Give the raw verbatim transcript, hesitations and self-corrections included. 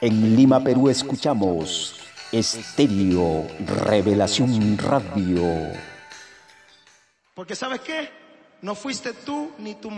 En Lima, Perú, escuchamos Estéreo Revelación Radio. Porque ¿sabes qué? No fuiste tú ni tu